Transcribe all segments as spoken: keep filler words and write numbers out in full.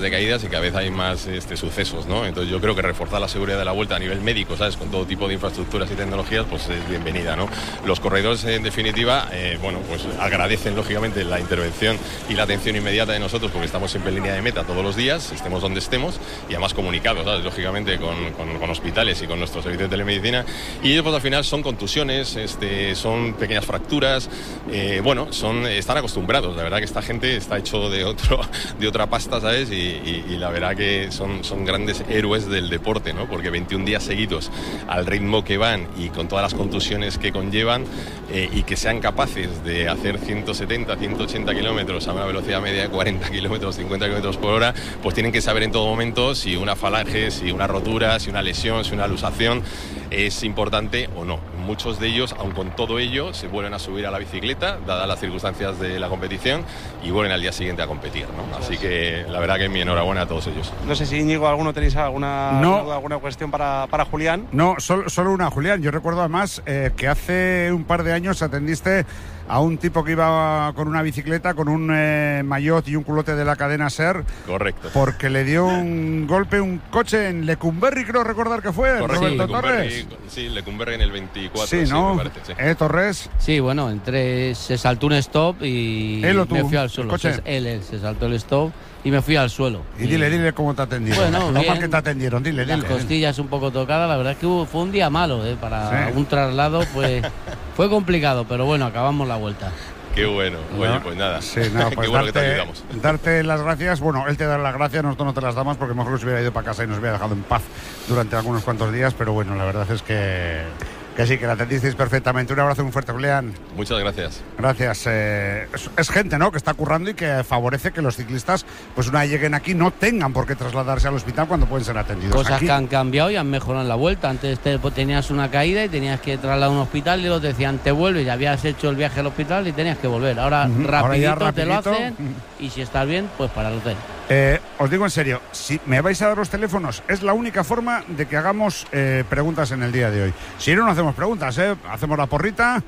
de caídas y cada vez hay más este, sucesos, ¿no? Entonces yo creo que reforzar la seguridad de la Vuelta a nivel médico, ¿sabes? Con todo tipo de infraestructuras y tecnologías, pues es bienvenida, ¿no? Los corredores, en definitiva, eh, bueno, pues agradecen lógicamente la intervención y la atención inmediata de nosotros, porque estamos siempre en línea de meta todos los días, estemos donde estemos, y además comunicados, ¿sabes? Lógicamente con, con, con hospitales y con nuestro servicio de telemedicina, y ellos pues al final son contusiones, este, son pequeñas fracturas, eh, bueno, son, están acostumbrados, la verdad que esta gente está hecho de, otro, de otra pasta, ¿sabes? Y Y, y la verdad que son, son grandes héroes del deporte, ¿no? Porque veintiún días seguidos al ritmo que van y con todas las contusiones que conllevan, eh, y que sean capaces de hacer ciento setenta, ciento ochenta kilómetros a una velocidad media de cuarenta kilómetros, cincuenta kilómetros por hora, pues tienen que saber en todo momento si una falange, si una rotura, si una lesión, si una luxación es importante o no. Muchos de ellos, aun con todo ello, se vuelven a subir a la bicicleta, dadas las circunstancias de la competición, y vuelven al día siguiente a competir, ¿no? Así que la verdad que mi enhorabuena a todos ellos. No sé si, Íñigo, alguno tenéis alguna, no. alguna, alguna cuestión para, para Julián. No, solo, solo una, Julián. Yo recuerdo además eh, que hace un par de años atendiste a un tipo que iba con una bicicleta, con un eh, maillot y un culote de la cadena SER. Correcto. Porque le dio un golpe un coche en Lecumberri, creo recordar que fue. Correcto. Roberto Sí, Torres. Sí, Lecumberri en el veinticuatro. Sí, ¿no? Sí, me parece, sí. ¿Eh, Torres? Sí, bueno, entré, se saltó un stop y ¿Él o tú? me fui al suelo. ¿Coche? Se, él, él, se saltó el stop y me fui al suelo. Y, y dile, dile cómo te atendieron. Bueno, no bien, mal que te atendieron, dile, dile. Las costillas un poco tocadas, la verdad es que hubo, fue un día malo, ¿eh? Para Sí. un traslado, pues fue complicado, pero bueno, acabamos la vuelta. Qué bueno. No, Oye, pues nada. Sí, no, pues Qué bueno que te darte, ayudamos. darte las gracias. Bueno, él te da las gracias, nosotros no te las damos porque mejor nos hubiera ido para casa y nos hubiera dejado en paz durante algunos cuantos días, pero bueno, la verdad es que, que sí, que la atendisteis perfectamente. Un abrazo muy fuerte, Julián. Muchas gracias. Gracias. Eh, es, es gente, ¿no?, que está currando y que favorece que los ciclistas, pues una vez lleguen aquí, no tengan por qué trasladarse al hospital cuando pueden ser atendidos Cosas aquí. que han cambiado y han mejorado en la vuelta. Antes te, pues, tenías una caída y tenías que trasladar a un hospital y los decían te vuelves, ya habías hecho el viaje al hospital y tenías que volver. Ahora, Uh-huh. rapidito, Ahora ya te lo rapidito. hacen y si estás bien, pues para el hotel. Eh, os digo en serio, si me vais a dar los teléfonos, es la única forma de que hagamos eh, preguntas en el día de hoy. Si no, no hacemos preguntas, ¿eh? Hacemos la porrita.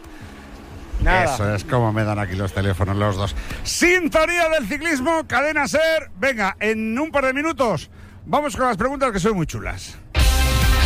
Nada. Eso es como me dan aquí los teléfonos los dos. Sintonía del ciclismo, Cadena SER. Venga, en un par de minutos vamos con las preguntas que son muy chulas.